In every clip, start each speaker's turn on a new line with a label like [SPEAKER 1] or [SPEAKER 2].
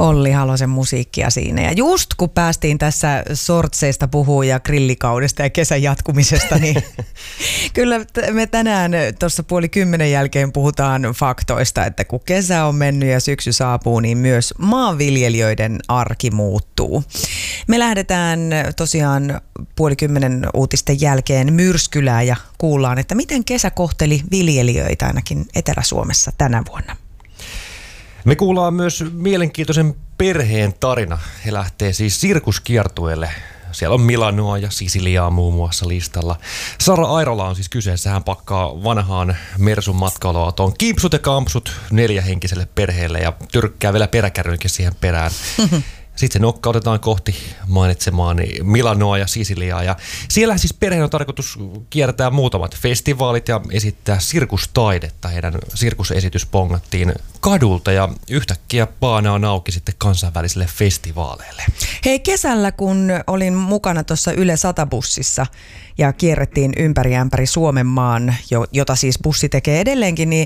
[SPEAKER 1] Olli Halosen musiikkia siinä. Ja just kun päästiin tässä sortseista puhua ja grillikaudesta ja kesän jatkumisesta, niin kyllä me tänään tuossa 9:30 jälkeen puhutaan faktoista, että kun kesä on mennyt ja syksy saapuu, niin myös maanviljelijöiden arki muuttuu. Me lähdetään tosiaan 9:30 uutisten jälkeen Myrskylään ja kuullaan, että miten kesä kohteli viljelijöitä ainakin Etelä-Suomessa tänä vuonna.
[SPEAKER 2] Me kuullaan myös mielenkiintoisen perheen tarina. He lähtee siis sirkuskiertueelle. Siellä on Milanoa ja Sisiliaa muun muassa listalla. Sara Airola on siis kyseessä. Hän pakkaa vanhaan Mersun matkailuautoon kimpsut ja kampsut 4-henkiselle perheelle ja tyrkkää vielä peräkärrynkin siihen perään. Sitten se nokkautetaan kohti mainitsemaani Milanoa ja Sisiliaa. Ja siellä siis perheen on tarkoitus kiertää muutamat festivaalit ja esittää sirkustaidetta. Heidän sirkusesitys pongattiin kadulta ja yhtäkkiä baana on auki sitten kansainvälisille festivaaleille.
[SPEAKER 1] Hei, kesällä kun olin mukana tuossa Yle 100-bussissa ja kierrettiin ympäri Suomen maan, jota siis bussi tekee edelleenkin, niin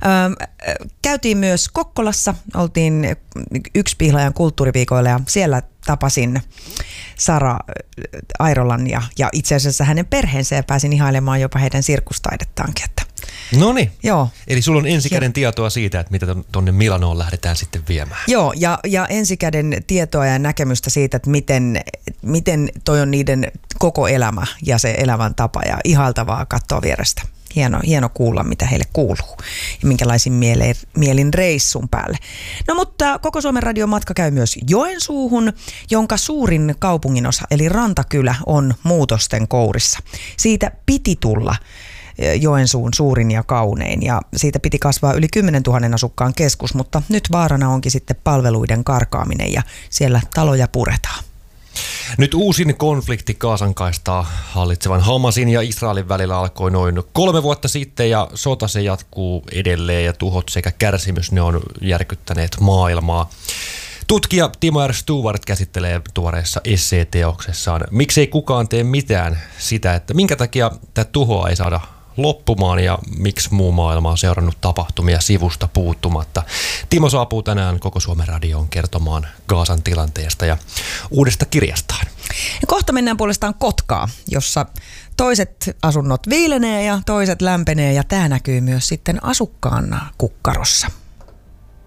[SPEAKER 1] käytiin myös Kokkolassa, oltiin Yksipihlajan kulttuuriviikoilla ja siellä tapasin Sara Airolan ja itse asiassa hänen perheensä ja pääsin ihailemaan jopa heidän sirkustaidettaankin.
[SPEAKER 2] Noniin.
[SPEAKER 1] Joo.
[SPEAKER 2] Eli sulla on ensikäden tietoa siitä, että mitä tuonne Milanoon lähdetään sitten viemään.
[SPEAKER 1] Joo, ja ensikäden tietoa ja näkemystä siitä, että miten toi on niiden koko elämä ja se elämäntapa ja ihailtavaa katsoa vierestä. Hieno kuulla, mitä heille kuuluu ja minkälaisin mielin reissun päälle. No mutta Koko Suomen radion matka käy myös Joensuuhun, jonka suurin kaupunginosa eli Rantakylä on muutosten kourissa. Siitä piti tulla Joensuun suurin ja kaunein ja siitä piti kasvaa yli 10 000 asukkaan keskus, mutta nyt vaarana onkin sitten palveluiden karkaaminen ja siellä taloja puretaan.
[SPEAKER 2] Nyt uusin konflikti Gazan kaistaa hallitsevan Hamasin ja Israelin välillä alkoi noin 3 vuotta sitten ja sota se jatkuu edelleen ja tuhot sekä kärsimys ne on järkyttäneet maailmaa. Tutkija Timo R. Stewart käsittelee tuoreessa esseeteoksessaan Miksei kukaan tee mitään sitä, että minkä takia tämä tuhoa ei saada loppumaan ja miksi muu maailma on seurannut tapahtumia sivusta puuttumatta. Timo saapuu tänään Koko Suomen radioon kertomaan Gazan tilanteesta ja uudesta kirjastaan.
[SPEAKER 1] Kohta mennään puolestaan Kotkaan, jossa toiset asunnot viilenee ja toiset lämpenee ja tämä näkyy myös sitten asukkaan kukkarossa.